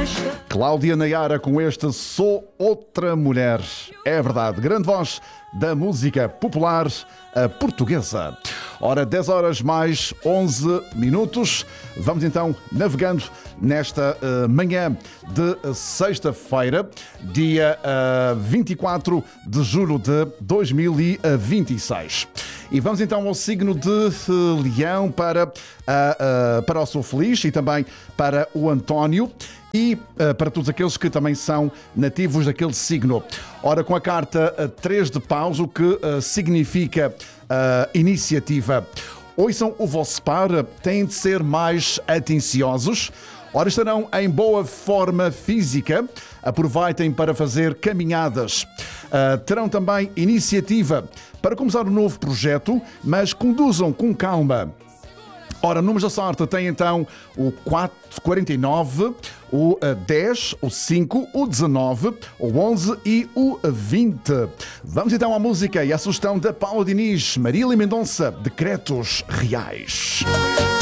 Cláudia Nayara com este Sou Outra Mulher. É verdade, grande voz da música popular portuguesa. Ora, 10 horas mais 11 minutos. Vamos então navegando nesta manhã de sexta-feira, dia 24 de julho de 2026. E vamos então ao signo de Leão para o Sou Feliz e também para o António. E para todos aqueles que também são nativos daquele signo. Ora, com a carta 3 de paus, o que significa iniciativa. Ouçam o vosso par, têm de ser mais atenciosos. Ora, estarão em boa forma física, aproveitem para fazer caminhadas. Terão também iniciativa para começar um novo projeto, mas conduzam com calma. Ora, números da sorte tem então o 49, o 10, o 5, o 19, o 11 e o 20. Vamos então à música e à sugestão da Paula Diniz, Marília Mendonça, Decretos Reais.